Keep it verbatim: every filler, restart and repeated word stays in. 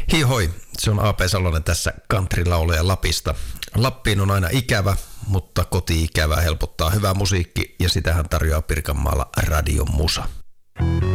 Hii hoi, se on A P Salonen tässä country-laulaja Lapista. Lappiin on aina ikävä, mutta koti-ikävä helpottaa hyvä musiikki ja sitähän tarjoaa Pirkanmaalla Radion Musa.